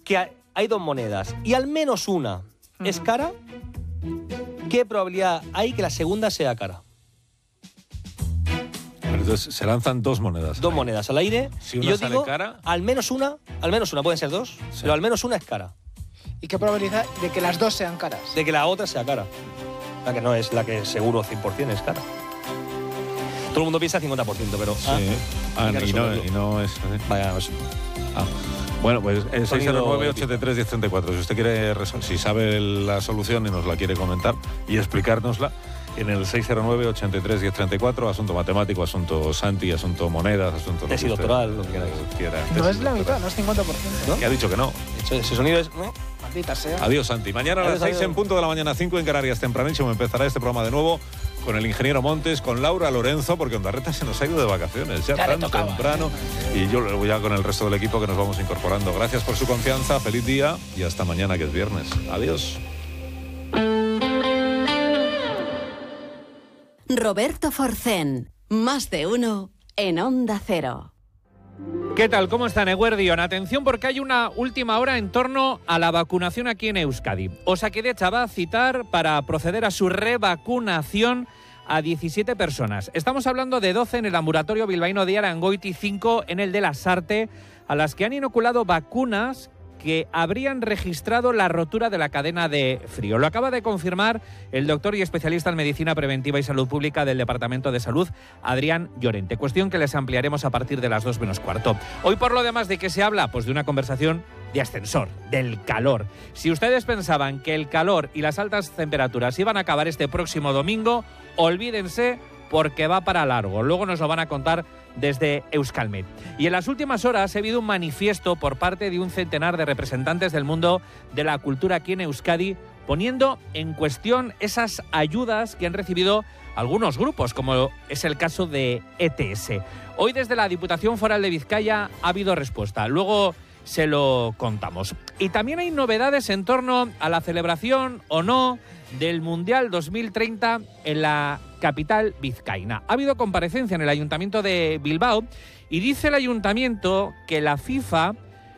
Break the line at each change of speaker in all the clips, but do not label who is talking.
que hay dos monedas y al menos una es cara, ¿qué probabilidad hay que la segunda sea cara?
Entonces se lanzan dos monedas.
Dos monedas al aire.
Si una
y yo
sale
digo,
cara,
al menos una, pueden ser dos,
sí,
pero al menos una es cara.
¿Y qué probabilidad de que las dos sean caras?
De que la otra sea cara. La que no es la que seguro 100% es cara. Todo el mundo piensa 50%, pero...
sí. Y no es...
Vaya, no sé.
Bueno, pues el
Sonido
609-83-1034. Si usted quiere, si sabe la solución y nos la quiere comentar y explicárnosla, en el 609-83-1034, asunto matemático, asunto Santi, asunto monedas, asunto...
Tesis doctoral, lo que
quiera.
No es la mitad, no es 50%.
¿No?
Que ha dicho que no.
Ese sonido es...
Maldita sea.
Adiós, Santi. Mañana a las 6 en punto de la mañana, 5 en Canarias, tempranísimo, empezará este programa de nuevo con el ingeniero Montes, con Laura Lorenzo, porque Ondarreta se nos ha ido de vacaciones ya tan temprano. Y yo luego ya con el resto del equipo que nos vamos incorporando. Gracias por su confianza, feliz día y hasta mañana, que es viernes. Adiós.
Roberto Forcén, más de uno en Onda Cero.
¿Qué tal? ¿Cómo están, Eguerdion? Atención, porque hay una última hora en torno a la vacunación aquí en Euskadi. Osakidetza va a citar para proceder a su revacunación a 17 personas. Estamos hablando de 12 en el ambulatorio bilbaíno de Arangoiti, 5 en el de Lasarte, a las que han inoculado vacunas que habrían registrado la rotura de la cadena de frío. Lo acaba de confirmar el doctor y especialista en Medicina Preventiva y Salud Pública del Departamento de Salud, Adrián Llorente. Cuestión que les ampliaremos a partir de las 2 menos cuarto. Hoy, por lo demás, ¿de qué se habla? Pues de una conversación de ascensor, del calor. Si ustedes pensaban que el calor y las altas temperaturas iban a acabar este próximo domingo, olvídense, porque va para largo. Luego nos lo van a contar desde Euskalmet. Y en las últimas horas he habido un manifiesto por parte de un centenar de representantes del mundo de la cultura aquí en Euskadi, poniendo en cuestión esas ayudas que han recibido algunos grupos, como es el caso de ETS. Hoy desde la Diputación Foral de Vizcaya ha habido respuesta. Luego se lo contamos. Y también hay novedades en torno a la celebración o no del Mundial 2030 en la capital vizcaína. Ha habido comparecencia en el Ayuntamiento de Bilbao y dice el Ayuntamiento que la FIFA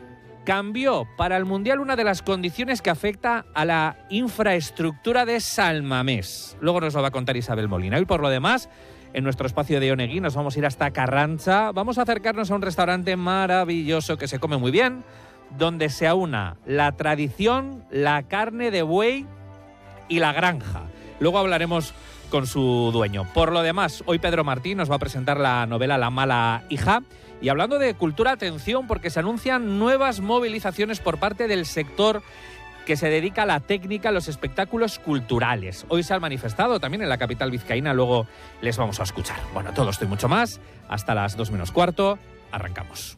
cambió para el Mundial una de las condiciones que afecta a la infraestructura de San Mamés. Luego nos lo va a contar Isabel Molina. Y por lo demás, en nuestro espacio de Onegui nos vamos a ir hasta Carranza. Vamos a acercarnos a un restaurante maravilloso que se come muy bien, donde se aúna la tradición, la carne de buey y la granja. Luego hablaremos con su dueño. Por lo demás, hoy Pedro Martín nos va a presentar la novela La mala hija. Y hablando de cultura, atención, porque se anuncian nuevas movilizaciones por parte del sector que se dedica a la técnica, a los espectáculos culturales. Hoy se han manifestado también en la capital vizcaína, luego les vamos a escuchar. Bueno, todo esto y mucho más, hasta las 2 menos cuarto, arrancamos.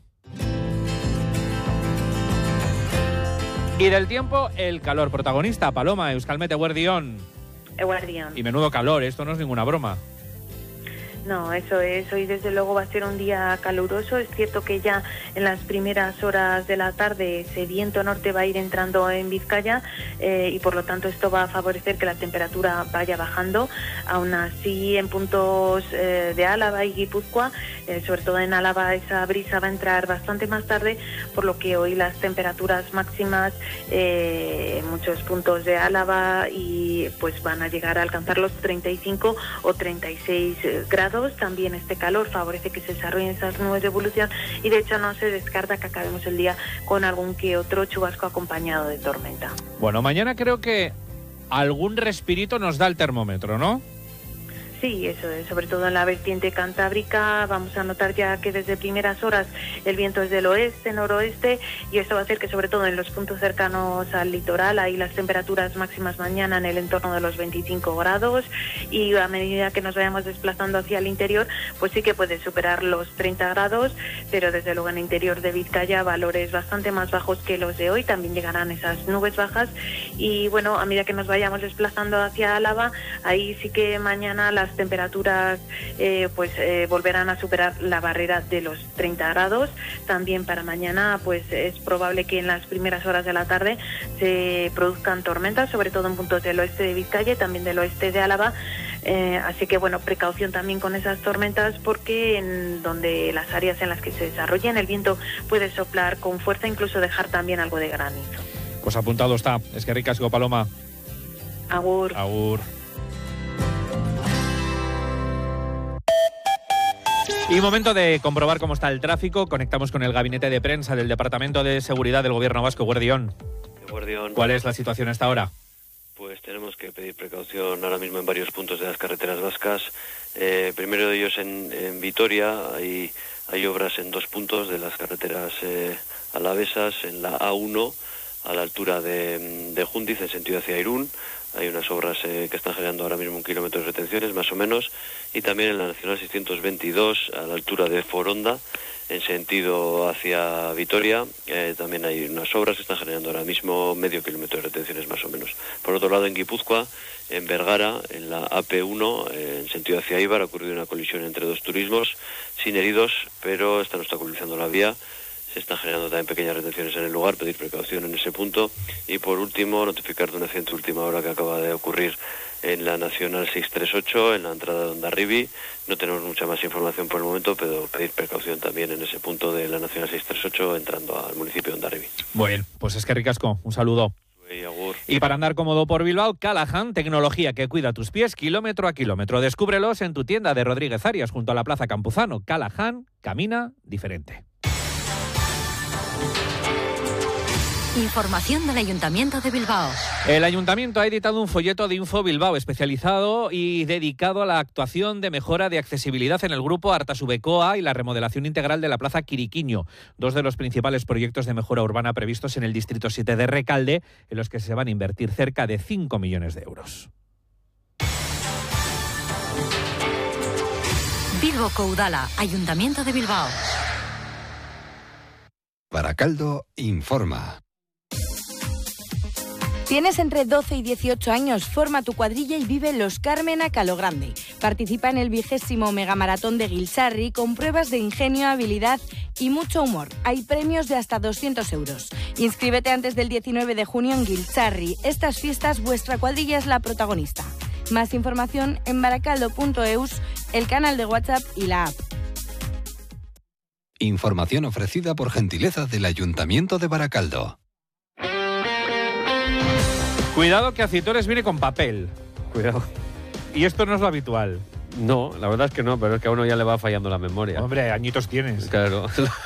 Y del tiempo, el calor protagonista. Paloma, Euskalmet, Eguerdion.
Eguerdion.
Y menudo calor, esto no es ninguna broma.
No, eso es. Hoy desde luego va a ser un día caluroso. Es cierto que ya en las primeras horas de la tarde ese viento norte va a ir entrando en Vizcaya y por lo tanto esto va a favorecer que la temperatura vaya bajando. Aún así, en puntos de Álava y Guipúzcoa, sobre todo en Álava, esa brisa va a entrar bastante más tarde, por lo que hoy las temperaturas máximas en muchos puntos de Álava y pues van a llegar a alcanzar los 35 o 36 grados. También este calor favorece que se desarrollen esas nubes de evolución y de hecho no se descarta que acabemos el día con algún que otro chubasco acompañado de tormenta.
Bueno, mañana creo que algún respirito nos da el termómetro, ¿no?
Sí, eso es, sobre todo en la vertiente cantábrica vamos a notar ya que desde primeras horas el viento es del oeste, noroeste y esto va a hacer que sobre todo en los puntos cercanos al litoral ahí las temperaturas máximas mañana en el entorno de los 25 grados y a medida que nos vayamos desplazando hacia el interior pues sí que puede superar los 30 grados, pero desde luego en el interior de Vizcaya valores bastante más bajos que los de hoy, también llegarán esas nubes bajas y bueno, a medida que nos vayamos desplazando hacia Álava, ahí sí que mañana las temperaturas volverán a superar la barrera de los 30 grados. También para mañana pues es probable que en las primeras horas de la tarde se produzcan tormentas, sobre todo en puntos del oeste de Vizcaya y también del oeste de Álava, Así que bueno, precaución también con esas tormentas, porque en donde las áreas en las que se desarrollan el viento puede soplar con fuerza, incluso dejar también algo de granizo.
Pues apuntado está. Es que ricasco, Paloma.
Agur.
Agur. Y momento de comprobar cómo está el tráfico. Conectamos con el gabinete de prensa del Departamento de Seguridad del Gobierno Vasco. Guardión. ¿Cuál es la situación hasta ahora?
Pues tenemos que pedir precaución ahora mismo en varios puntos de las carreteras vascas. Primero de ellos en Vitoria, hay obras en 2 puntos de las carreteras alavesas, en la A1, a la altura de Jundiz, en sentido hacia Irún. Hay unas obras que están generando ahora mismo 1 kilómetro de retenciones, más o menos, y también en la Nacional 622, a la altura de Foronda, en sentido hacia Vitoria, también hay unas obras que están generando ahora mismo medio kilómetro de retenciones, más o menos. Por otro lado, en Guipúzcoa, en Vergara, en la AP1, en sentido hacia Eibar, ha ocurrido una colisión entre 2 turismos, sin heridos, pero están obstaculizando la vía. Se están generando también pequeñas retenciones en el lugar, pedir precaución en ese punto. Y por último, notificar de un accidente de última hora que acaba de ocurrir en la Nacional 638, en la entrada de Hondarribia. No tenemos mucha más información por el momento, pero pedir precaución también en ese punto de la Nacional 638, entrando al municipio de Hondarribia.
Muy bien, pues es que ricasco. Un saludo. Y para andar cómodo por Bilbao, Callahan, tecnología que cuida tus pies kilómetro a kilómetro. Descúbrelos en tu tienda de Rodríguez Arias, junto a la Plaza Campuzano. Callahan, camina diferente.
Información del Ayuntamiento de Bilbao.
El Ayuntamiento ha editado un folleto de Info Bilbao especializado y dedicado a la actuación de mejora de accesibilidad en el grupo Artasubecoa y la remodelación integral de la Plaza Quiriquiño, 2 de los principales proyectos de mejora urbana previstos en el Distrito 7 de Recalde, en los que se van a invertir cerca de 5 millones de euros.
Bilbo Koudala, Ayuntamiento de Bilbao.
Barakaldo informa.
¿Tienes entre 12 y 18 años? Forma tu cuadrilla y vive Los Carmen a Calo Grande. Participa en el 20º megamaratón de Gilsarri con pruebas de ingenio, habilidad y mucho humor. Hay premios de hasta 200 euros. Inscríbete antes del 19 de junio en Gilsarri. Estas fiestas, vuestra cuadrilla es la protagonista. Más información en barakaldo.eus, el canal de WhatsApp y la app.
Información ofrecida por gentileza del Ayuntamiento de Barakaldo.
Cuidado que Acitores viene con papel.
Cuidado.
Y esto no es lo habitual.
No, la verdad es que no, pero es que a uno ya le va fallando la memoria.
Hombre, añitos tienes.
Claro.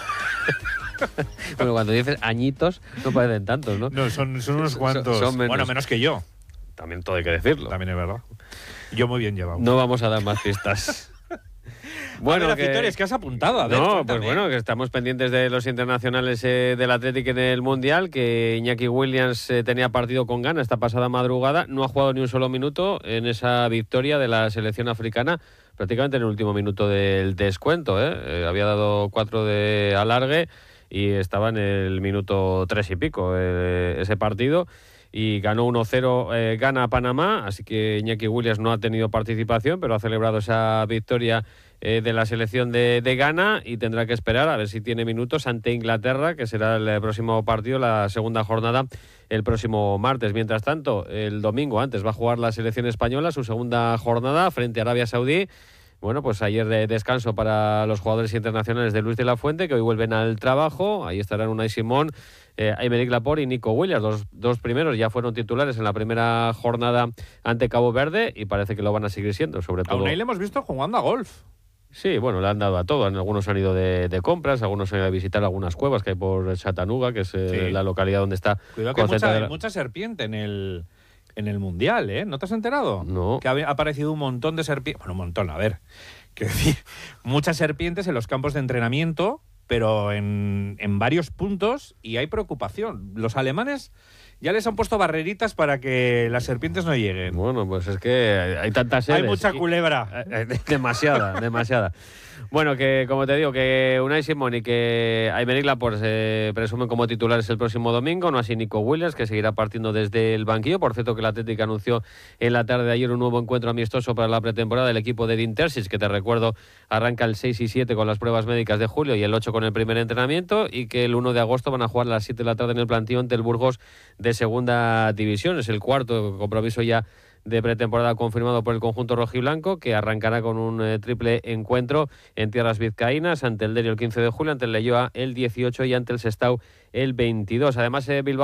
Bueno, cuando dices añitos, no parecen tantos, ¿no?
No, son unos cuantos. Son menos. Bueno, menos que yo.
También todo hay que decirlo.
También es verdad. Yo muy bien llevado.
No vamos a dar más pistas.
Bueno, Acitores, ¿qué has apuntado? A ver,
no,
cuéntame.
Pues bueno, que estamos pendientes de los internacionales del Athletic en el Mundial, que Iñaki Williams tenía partido con Ghana esta pasada madrugada, no ha jugado ni un solo minuto en esa victoria de la selección africana, prácticamente en el último minuto del descuento, había dado 4 de alargue y estaba en el minuto 3 y pico ese partido. Y ganó 1-0 Ghana a Panamá, así que Iñaki Williams no ha tenido participación, pero ha celebrado esa victoria de la selección de Ghana y tendrá que esperar a ver si tiene minutos ante Inglaterra, que será el próximo partido, la segunda jornada, el próximo martes. Mientras tanto, el domingo antes va a jugar la selección española su segunda jornada frente a Arabia Saudí. Bueno, pues ayer de descanso para los jugadores internacionales de Luis de la Fuente, que hoy vuelven al trabajo. Ahí estarán Unai Simón, Aymeric Laporte y Nico Williams. Los 2 primeros ya fueron titulares en la primera jornada ante Cabo Verde y parece que lo van a seguir siendo, sobre todo.
A Unai le hemos visto jugando a golf.
Sí, bueno, le han dado a todo. Algunos han ido de compras, algunos han ido a visitar algunas cuevas que hay por Chattanooga, que es la localidad donde está.
Cuidado que hay mucha serpiente en el Mundial, ¿eh? ¿No te has enterado?
No.
Que ha aparecido un montón de serpientes. Bueno, un montón, a ver. Quiero decir, muchas serpientes en los campos de entrenamiento, pero en varios puntos, y hay preocupación. Los alemanes ya les han puesto barreritas para que las serpientes no lleguen.
Bueno, pues es que hay tantas sedes.
Hay mucha culebra.
Demasiada. Bueno, que como te digo, que Unai Simón y que Aymeric Laporte se presumen como titulares el próximo domingo, no así Nico Williams, que seguirá partiendo desde el banquillo. Por cierto, que el Atlético anunció en la tarde de ayer un nuevo encuentro amistoso para la pretemporada del equipo de Edin Terzic, que te recuerdo arranca el 6 y 7 con las pruebas médicas de julio y el 8 con el primer entrenamiento, y que el 1 de agosto van a jugar a las 7 de la tarde en el plantío ante el Burgos de segunda división. Es el cuarto compromiso ya de pretemporada confirmado por el conjunto rojiblanco, que arrancará con un triple encuentro en tierras vizcaínas, ante el Derio el 15 de julio, ante el Leioa el 18 y ante el Sestao el 22. Además, Bilbao